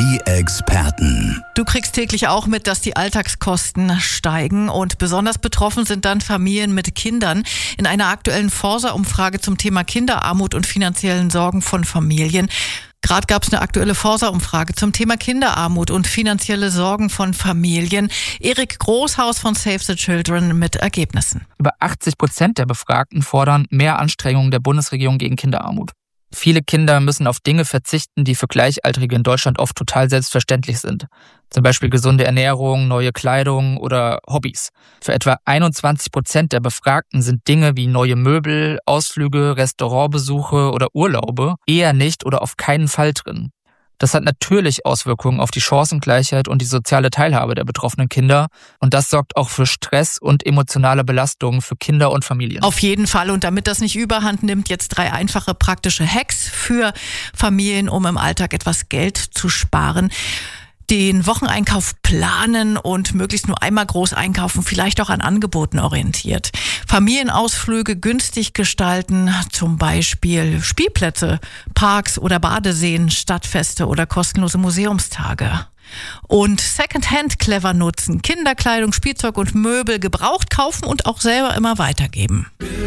Die Experten. Du kriegst täglich auch mit, dass die Alltagskosten steigen und besonders betroffen sind dann Familien mit Kindern. In einer aktuellen Forsa-Umfrage zum Thema Kinderarmut und finanziellen Sorgen von Familien. Gerade gab es eine aktuelle Forsa-Umfrage zum Thema Kinderarmut und finanzielle Sorgen von Familien. Erik Großhaus von Save the Children mit Ergebnissen. Über 80% der Befragten fordern mehr Anstrengungen der Bundesregierung gegen Kinderarmut. Viele Kinder müssen auf Dinge verzichten, die für Gleichaltrige in Deutschland oft total selbstverständlich sind. Zum Beispiel gesunde Ernährung, neue Kleidung oder Hobbys. Für etwa 21% der Befragten sind Dinge wie neue Möbel, Ausflüge, Restaurantbesuche oder Urlaube eher nicht oder auf keinen Fall drin. Das hat natürlich Auswirkungen auf die Chancengleichheit und die soziale Teilhabe der betroffenen Kinder. Und das sorgt auch für Stress und emotionale Belastungen für Kinder und Familien. Auf jeden Fall. Und damit das nicht überhand nimmt, jetzt 3 einfache praktische Hacks für Familien, um im Alltag etwas Geld zu sparen. Den Wocheneinkauf planen und möglichst nur einmal groß einkaufen, vielleicht auch an Angeboten orientiert. Familienausflüge günstig gestalten, zum Beispiel Spielplätze, Parks oder Badeseen, Stadtfeste oder kostenlose Museumstage. Und Secondhand clever nutzen, Kinderkleidung, Spielzeug und Möbel gebraucht kaufen und auch selber immer weitergeben.